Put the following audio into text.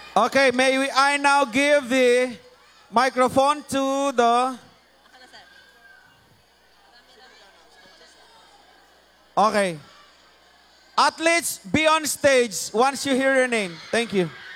Okay, I now give the microphone to the... Okay. Athletes, be on stage once you hear your name. Thank you.